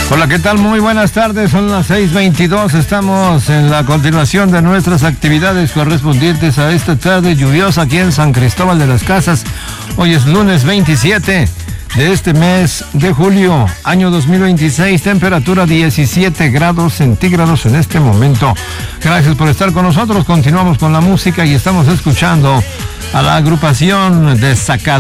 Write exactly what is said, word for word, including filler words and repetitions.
Hola, ¿qué tal? Muy buenas tardes, son las seis veintidós, estamos en la continuación de nuestras actividades correspondientes a esta tarde lluviosa aquí en San Cristóbal de las Casas. Hoy es lunes veintisiete de este mes de julio, año dos mil veintiséis, temperatura diecisiete grados centígrados en este momento. Gracias por estar con nosotros, continuamos con la música y estamos escuchando a la agrupación de Zacatecas.